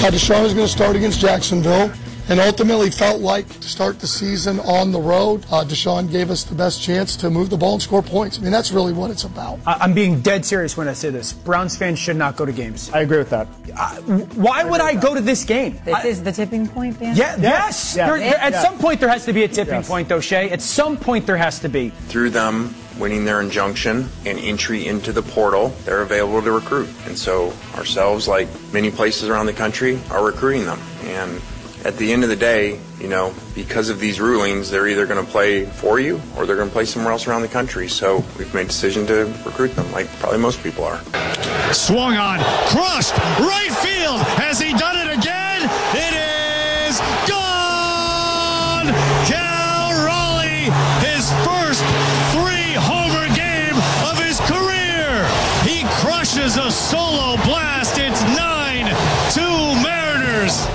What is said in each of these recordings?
Deshaun is going to start against Jacksonville, and ultimately felt like to start the season on the road, Deshaun gave us the best chance to move the ball and score points. I mean, that's really what it's about. I'm being dead serious when I say this. Browns fans should not go to games. I agree with that. Why would I go to this game? This is the tipping point, Dan? Yes. At some point, there has to be a tipping point, though, Shay. At some point, there has to be. Through them winning their injunction and entry into the portal, they're available to recruit. And so ourselves, like many places around the country, are recruiting them. And at the end of the day, because of these rulings, they're either going to play for you or they're going to play somewhere else around the country. So we've made a decision to recruit them, like probably most people are. Swung on, crushed, right field. Has he done it again? It is gone! Cal Raleigh, his first 3-homer game of his career. He crushes a solo blast. It's 9-2 Mariners.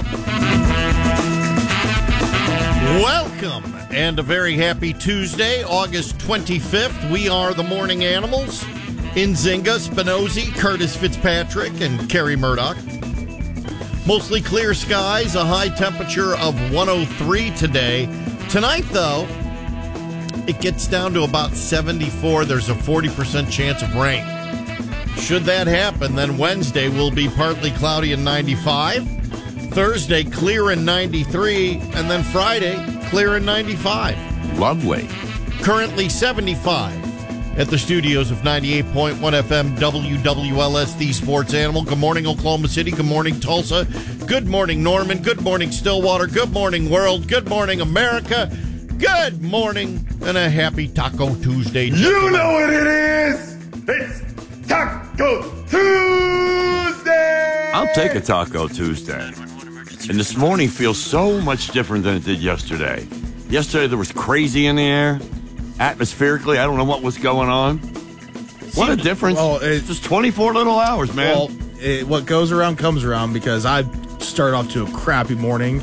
Welcome, and a very happy Tuesday, August 25th. We are the Morning Animals. Nzinga, Spinozzi, Curtis Fitzpatrick, and Kerry Murdoch. Mostly clear skies, a high temperature of 103 today. Tonight, though, it gets down to about 74. There's a 40% chance of rain. Should that happen, then Wednesday will be partly cloudy and 95. Thursday, clear and 93, and then Friday, clear and 95. Lovely. Currently 75 at the studios of 98.1 FM WWLS, the Sports Animal. Good morning, Oklahoma City. Good morning, Tulsa. Good morning, Norman. Good morning, Stillwater. Good morning, world. Good morning, America. Good morning, and a happy Taco Tuesday. You know what it is. It's Taco Tuesday. I'll take a Taco Tuesday. And this morning feels so much different than it did yesterday. Yesterday there was crazy in the air. Atmospherically, I don't know what was going on. What a difference. Well, it's just 24 little hours, man. Well, what goes around comes around, because I started off to a crappy morning.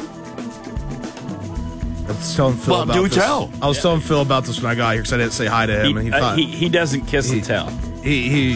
I was telling Phil about this. I was telling Phil about this when I got here because I didn't say hi to him. And he thought he doesn't kiss and tell. He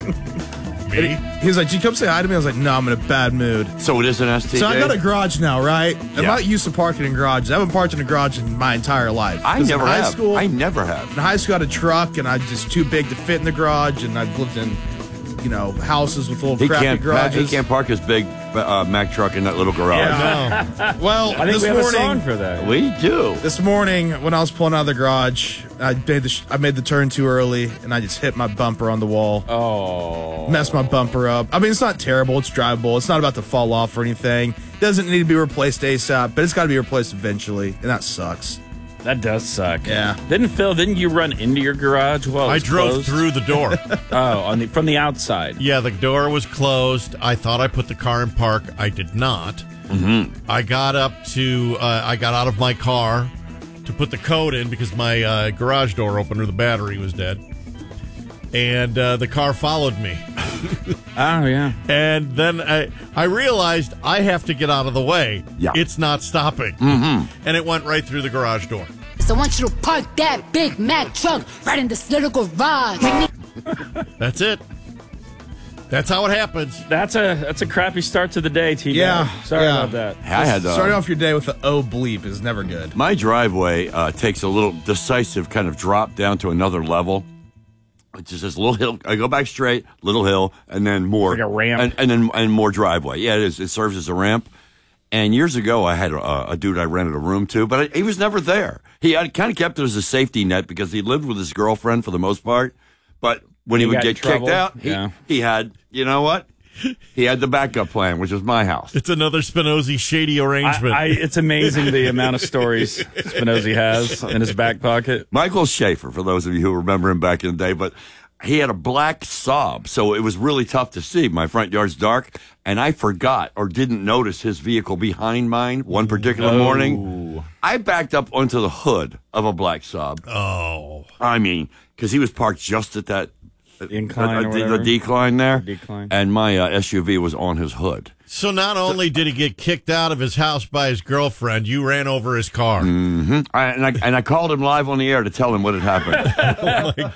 was like, "Did you come say hi to me?" I was like, "No, I'm in a bad mood." So it is an STD? So I got a garage now, right? I'm not used to parking in garages. I haven't parked in a garage in my entire life. I never have. I never have. In high school, I had a truck, and I was just too big to fit in the garage, and I've lived in, houses with little crappy garages. He can't park his big Mack truck in that little garage. Yeah, no. Well, I think this we have morning, a song for that. We do. This morning, when I was pulling out of the garage, I made the turn too early, and I just hit my bumper on the wall. Oh. Messed my bumper up. I mean, it's not terrible. It's drivable. It's not about to fall off or anything. It doesn't need to be replaced ASAP, but it's got to be replaced eventually, and that sucks. That does suck. Yeah. Didn't you run into your garage while it was I drove closed? through the door. From the outside. Yeah, the door was closed. I thought I put the car in park. I did not. Mm-hmm. I got out of my car to put the code in because my garage door opener, the battery was dead. And the car followed me. Oh, yeah. And then I realized I have to get out of the way. Yeah. It's not stopping. Mm-hmm. And it went right through the garage door. So I want you to park that Big Mac truck right in this little garage. That's it. That's how it happens. That's a crappy start to the day, T. Yeah. Sorry about that. I had starting off your day with the O bleep is never good. My driveway takes a little decisive kind of drop down to another level. It's just this little hill. I go back straight, little hill, and then more. Like a ramp. And then more driveway. Yeah, it is. It serves as a ramp. And years ago, I had a dude I rented a room to, but he was never there. He had kind of kept it as a safety net because he lived with his girlfriend for the most part. But when he would get kicked out, he had, you know what? He had the backup plan, which was my house. It's another Spinozzi shady arrangement. It's amazing the amount of stories Spinozzi has in his back pocket. Michael Schaefer, for those of you who remember him back in the day, but he had a black Saab, so it was really tough to see. My front yard's dark, and I forgot or didn't notice his vehicle behind mine one particular morning. I backed up onto the hood of a black Saab. Oh. I mean, because he was parked just at that incline or the whatever. decline there. Decline. And my SUV was on his hood. So not only did he get kicked out of his house by his girlfriend, you ran over his car. Mm-hmm. I called him live on the air to tell him what had happened. Oh, my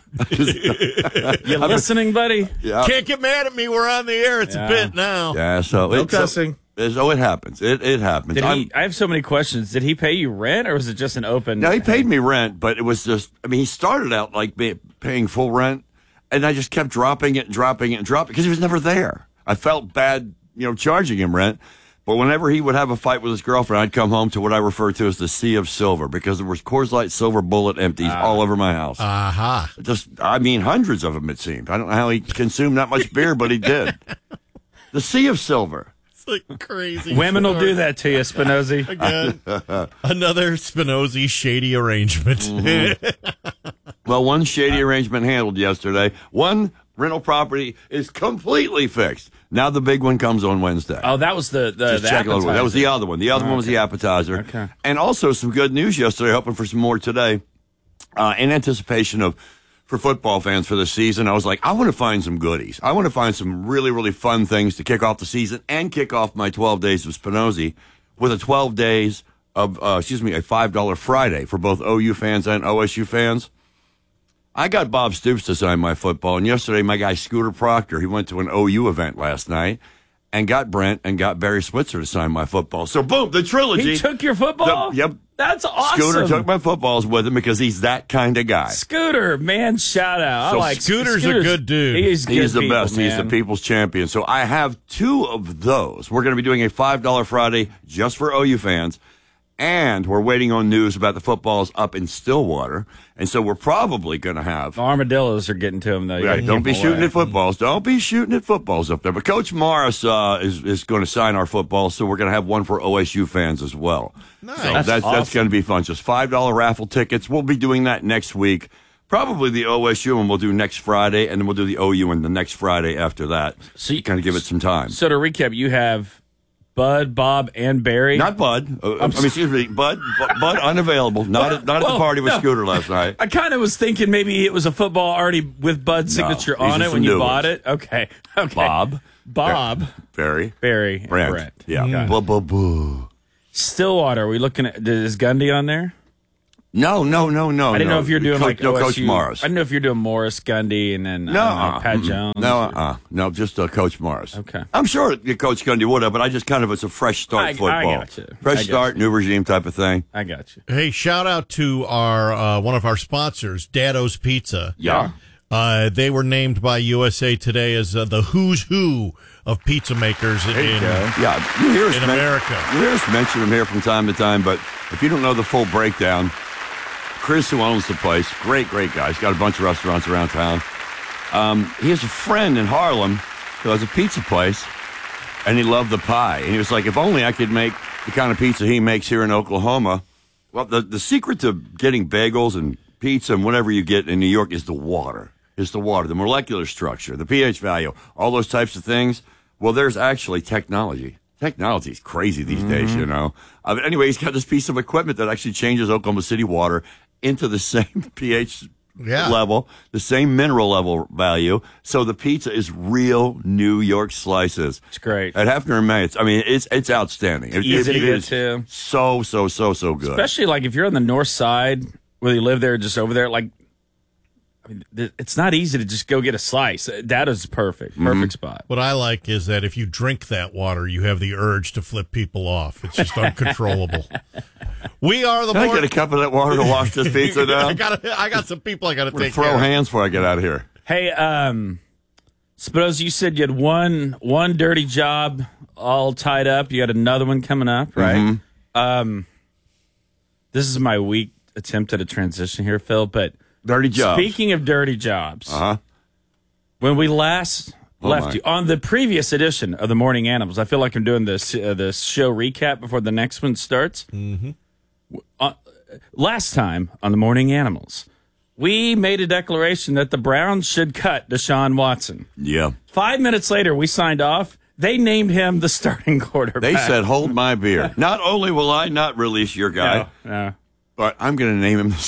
God. You listening, buddy? Yeah. Can't get mad at me. We're on the air. It's a bit now. Yeah, so No cussing. So it happens. It happens. I have so many questions. Did he pay you rent, or was it just an open? No, he paid me rent, but it was just, I mean, he started out like paying full rent, and I just kept dropping it because he was never there. I felt bad, charging him rent. But whenever he would have a fight with his girlfriend, I'd come home to what I refer to as the sea of silver, because there was Coors Light Silver Bullet empties all over my house. Aha. Hundreds of them, it seemed. I don't know how he consumed that much beer, but he did. The sea of silver. It's like crazy. Women will do that to you, Spinozzi. Again, another Spinozzi shady arrangement. Mm-hmm. Well, one shady arrangement handled yesterday. One rental property is completely fixed. Now the big one comes on Wednesday. Oh, that was the appetizer. That was the other one. The other one was the appetizer. Okay. And also some good news yesterday, hoping for some more today. In anticipation for football fans for the season, I was like, I want to find some goodies. I want to find some really, really fun things to kick off the season and kick off my 12 days of Spinozzi with a 12 days of, a $5 Friday for both OU fans and OSU fans. I got Bob Stoops to sign my football, and yesterday my guy Scooter Proctor, he went to an OU event last night and got Brent and got Barry Switzer to sign my football. So boom, the trilogy. He took your football? Yep. That's awesome. Scooter took my footballs with him because he's that kind of guy. Scooter, man, shout out. So I like Scooter's a good dude. He's the people, best. Man. He's the people's champion. So I have 2 of those. We're going to be doing a $5 Friday just for OU fans. And we're waiting on news about the footballs up in Stillwater. And so we're probably going to have... The armadillos are getting to him, though. Yeah, don't be shooting at footballs. Don't be shooting at footballs up there. But Coach Morris is going to sign our footballs, so we're going to have one for OSU fans as well. Nice. So That's that's going to be fun. Just $5 raffle tickets. We'll be doing that next week. Probably the OSU one we'll do next Friday, and then we'll do the OU one the next Friday after that. So you kind of give it some time. So to recap, you have Bud, Bob, and Barry. Not Bud. Excuse me, Bud unavailable. Not at the party with Scooter last night. I kind of was thinking maybe it was a football already with Bud's signature on it when you bought it. Okay. Bob, Barry, Brent. Brett. Yeah. Boo. Stillwater. Are we looking at? Is Gundy on there? No. I didn't know if you're doing like OSU. Coach Morris. I didn't know if you're doing Morris, Gundy, and then Pat Jones. No, just Coach Morris. Okay. I'm sure Coach Gundy would have, but I just kind of, it's a fresh start football. I got you. Fresh start, new regime type of thing. I got you. Hey, shout out to our one of our sponsors, Daddo's Pizza. Yeah. They were named by USA Today as the who's who of pizza makers in America. You hear us mention them here from time to time, but if you don't know the full breakdown, Chris, who owns the place, great guy. He's got a bunch of restaurants around town. He has a friend in Harlem who has a pizza place, and he loved the pie. And he was like, if only I could make the kind of pizza he makes here in Oklahoma. Well, the secret to getting bagels and pizza and whatever you get in New York is the water. It's the water, the molecular structure, the pH value, all those types of things. Well, there's actually technology. Technology is crazy these days, you know. Anyway, he's got this piece of equipment that actually changes Oklahoma City water into the same pH level, the same mineral level value. So the pizza is real New York slices. It's great. At Hefner and May, it's outstanding. It's easy to get to. So good. Especially like if you're on the north side, whether you live there, just over there, like, I mean, it's not easy to just go get a slice. That is perfect spot. What I like is that if you drink that water, you have the urge to flip people off. It's just uncontrollable. We are the. Can I get a cup of that water to wash this pizza down? I got some people I got to take throw care of. hands before I get out of here. Hey, suppose you said you had one dirty job all tied up. You had another one coming up, right? This is my weak attempt at a transition here, Phil, but dirty jobs. Speaking of dirty jobs, when we last left you on the previous edition of the Morning Animals, I feel like I'm doing this show recap before the next one starts. Last time on the Morning Animals, we made a declaration that the Browns should cut Deshaun Watson. Yeah. 5 minutes later, we signed off. They named him the starting quarterback. They said, hold my beer. Not only will I not release your guy, No. but I'm going to name him the starting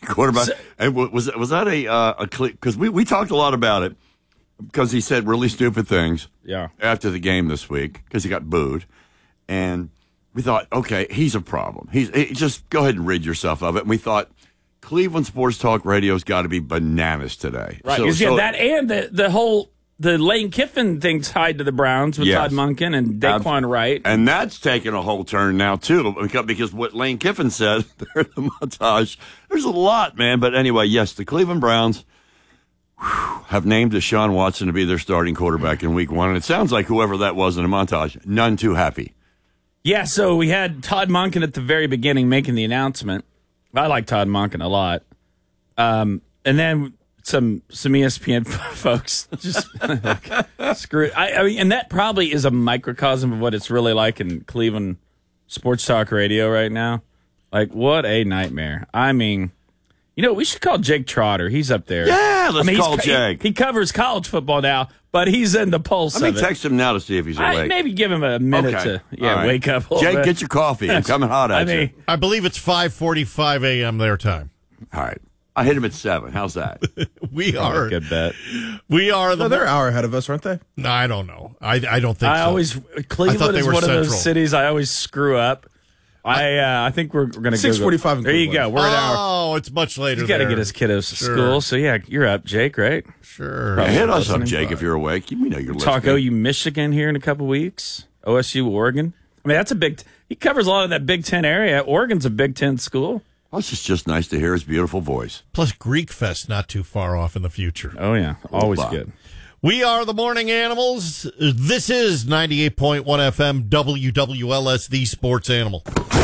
quarterback. And was that a because we talked a lot about it because he said really stupid things. Yeah. After the game this week because he got booed, and we thought, okay, he's a problem. Just go ahead and rid yourself of it. And we thought Cleveland Sports Talk Radio's got to be bananas today. Right. So that and the Lane Kiffin thing tied to the Browns with Todd Monken and Daquan Wright. And that's taken a whole turn now, too, because what Lane Kiffin said there in the montage, there's a lot, man. But anyway, yes, the Cleveland Browns have named Deshaun Watson to be their starting quarterback in week 1. And it sounds like whoever that was in the montage, none too happy. Yeah, so we had Todd Monken at the very beginning making the announcement. I like Todd Monken a lot. And then some ESPN folks just screw it. I mean, and that probably is a microcosm of what it's really like in Cleveland Sports Talk Radio right now. Like, what a nightmare. I mean, we should call Jake Trotter. He's up there. Yeah, let's call Jake. He covers college football now, but he's in the pulse of it. Let me text him now to see if he's awake. Maybe give him a minute to wake up a little Jake, bit. get your coffee. I'm coming hot at you. I believe it's 5:45 a.m. their time. All right. I hit him at 7. How's that? We are. Good bet. We are. They're an hour ahead of us, aren't they? No, I don't know. I don't think so. Cleveland is one of those cities I always screw up. I think we're going to 6:45. There you go. We're an hour. Oh, it's much later. He's got to get his kiddos to school. So, yeah, you're up, Jake, right? Sure. Probably hit us up, Jake, if you're awake. We know you're listening. Talk OU Michigan here in a couple weeks. OSU Oregon. I mean, that's a big he covers a lot of that Big Ten area. Oregon's a Big Ten school. Plus, it's just nice to hear his beautiful voice. Plus, Greek Fest not too far off in the future. Oh, yeah. Always good. We are the Morning Animals. This is 98.1 FM WWLS, the Sports Animal.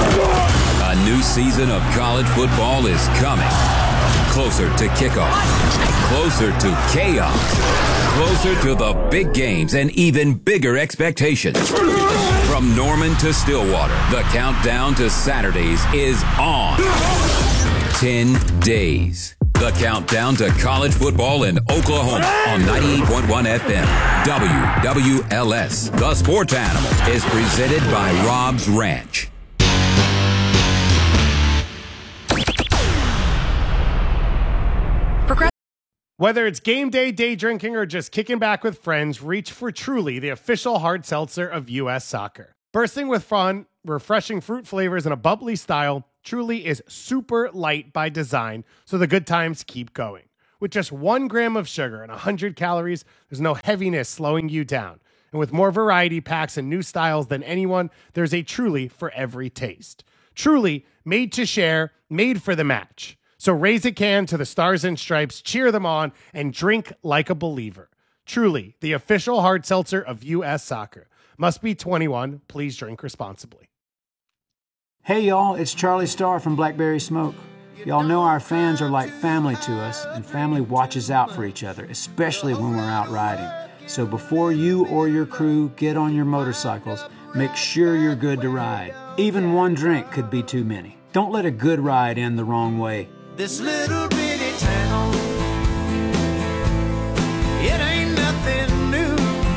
A new season of college football is coming. Closer to kickoff. Closer to chaos. Closer to the big games and even bigger expectations. From Norman to Stillwater, the countdown to Saturdays is on. 10 days. The countdown to college football in Oklahoma on 98.1 FM. WWLS, the Sports Animal, is presented by Rob's Ranch. Whether it's game day drinking, or just kicking back with friends, reach for Truly, the official hard seltzer of U.S. Soccer. Bursting with fun, refreshing fruit flavors, and a bubbly style, Truly is super light by design, so the good times keep going. With just 1 gram of sugar and 100 calories, there's no heaviness slowing you down. And with more variety packs and new styles than anyone, there's a Truly for every taste. Truly, made to share, made for the match. So raise a can to the Stars and Stripes, cheer them on, and drink like a believer. Truly, the official hard seltzer of U.S. Soccer. Must be 21. Please drink responsibly. Hey, y'all, it's Charlie Starr from Blackberry Smoke. Y'all know our fans are like family to us, and family watches out for each other, especially when we're out riding. So before you or your crew get on your motorcycles, make sure you're good to ride. Even one drink could be too many. Don't let a good ride end the wrong way. This little bitty town, it ain't nothing new.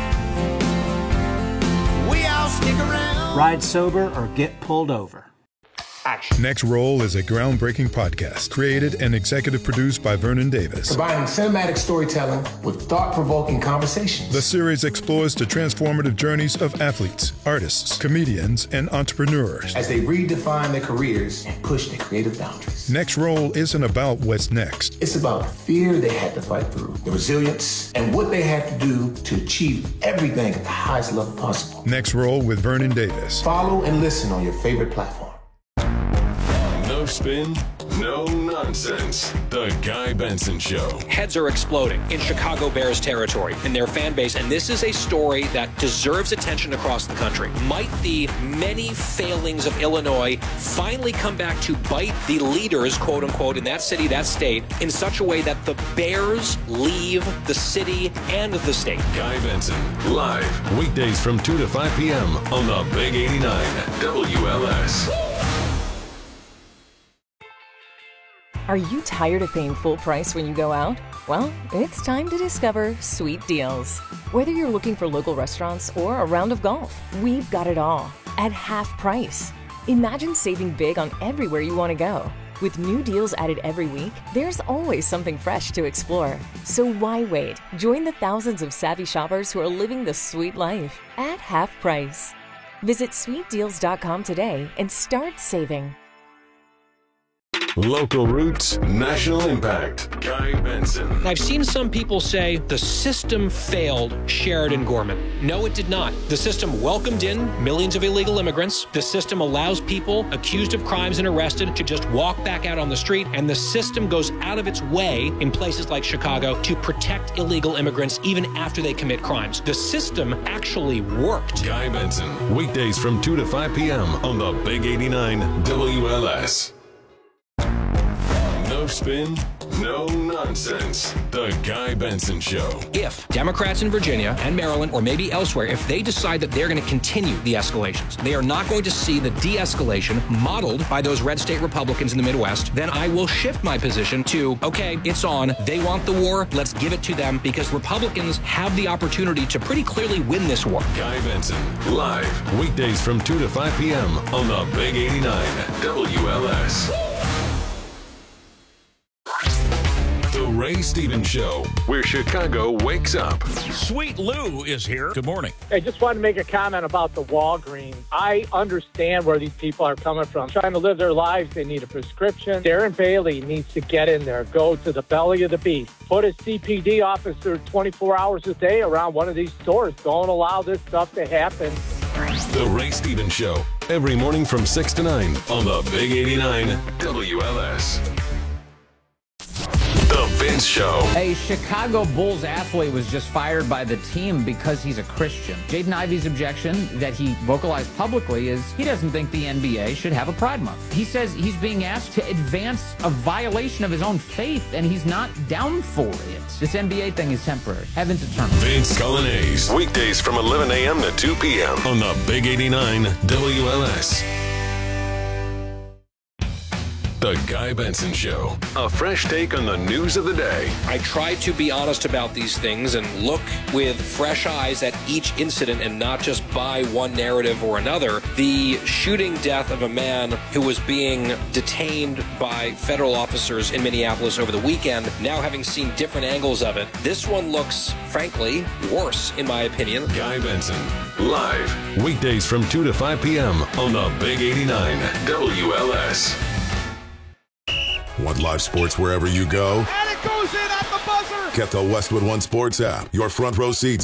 We all stick around. Ride sober or get pulled over. Next Roll is a groundbreaking podcast created and executive produced by Vernon Davis. Combining cinematic storytelling with thought-provoking conversations. The series explores the transformative journeys of athletes, artists, comedians, and entrepreneurs as they redefine their careers and push their creative boundaries. Next Roll isn't about what's next. It's about the fear they had to fight through, the resilience, and what they had to do to achieve everything at the highest level possible. Next Roll with Vernon Davis. Follow and listen on your favorite platform. No spin, no nonsense. The Guy Benson Show. Heads are exploding in Chicago Bears territory in their fan base, and this is a story that deserves attention across the country. Might the many failings of Illinois finally come back to bite the leaders, quote unquote, in that city, that state, in such a way that the Bears leave the city and the state? Guy Benson, live, weekdays from 2 to 5 p.m. on the Big 89 WLS. Are you tired of paying full price when you go out? Well, it's time to discover Sweet Deals. Whether you're looking for local restaurants or a round of golf, we've got it all at half price. Imagine saving big on everywhere you want to go. With new deals added every week, there's always something fresh to explore. So why wait? Join the thousands of savvy shoppers who are living the sweet life at half price. Visit sweetdeals.com today and start saving. Local roots, national impact. Guy Benson. I've seen some people say the system failed Sheridan Gorman. No, it did not. The system welcomed in millions of illegal immigrants. The system allows people accused of crimes and arrested to just walk back out on the street. And the system goes out of its way in places like Chicago to protect illegal immigrants even after they commit crimes. The system actually worked. Guy Benson. Weekdays from 2 to 5 p.m. on the Big 89 WLS. No spin, no nonsense. The Guy Benson Show. If Democrats in Virginia and Maryland, or maybe elsewhere, if they decide that they're going to continue the escalations, they are not going to see the de-escalation modeled by those red state Republicans in the Midwest, then I will shift my position to, okay, it's on. They want the war. Let's give it to them, because Republicans have the opportunity to pretty clearly win this war. Guy Benson, live, weekdays from 2 to 5 p.m. on the Big 89 WLS. The Ray Stevens Show, where Chicago wakes up. Sweet Lou is here. Good morning. I just wanted to make a comment about the Walgreens. I understand where these people are coming from. Trying to live their lives, they need a prescription. Darren Bailey needs to get in there, go to the belly of the beast. Put a CPD officer 24 hours a day around one of these stores. Don't allow this stuff to happen. The Ray Stevens Show, every morning from 6 to 9 on the Big 89 WLS. The Vince Show. A Chicago Bulls athlete was just fired by the team because he's a Christian. Jaden Ivey's objection that he vocalized publicly is he doesn't think the NBA should have a Pride Month. He says he's being asked to advance a violation of his own faith, and he's not down for it. This NBA thing is temporary. Heaven's eternal. Vince Colonnese, weekdays from 11 a.m. to 2 p.m. on the Big 89 WLS. The Guy Benson Show. A fresh take on the news of the day. I try to be honest about these things and look with fresh eyes at each incident and not just buy one narrative or another. The shooting death of a man who was being detained by federal officers in Minneapolis over the weekend, now having seen different angles of it, this one looks, frankly, worse, in my opinion. Guy Benson, live, weekdays from 2 to 5 p.m. on the Big 89 WLS. Want live sports wherever you go? And it goes in at the buzzer! Get the Westwood One Sports app. Your front row seats